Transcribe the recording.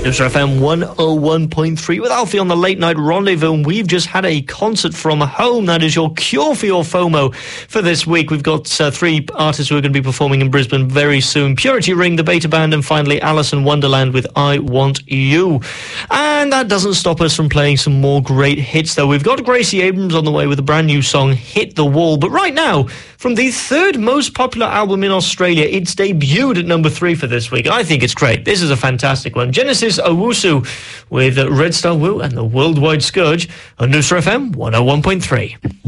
Newsra FM 101.3 with Alfie on the Late Night Rendezvous, and we've just had a concert from home. That is your cure for your FOMO for this week. We've got three artists who are going to be performing in Brisbane very soon. Purity Ring, the Beta Band, and finally Alice in Wonderland with I Want You. And that doesn't stop us from playing some more great hits, though. We've got Gracie Abrams on the way with a brand new song, Hit the Wall. But right now, from the third most popular album in Australia, it's debuted at number 3 for this week. I think it's great. This is a fantastic one. Genesis Owusu with Red Star Woo and the Worldwide Scourge on Newsra FM 101.3.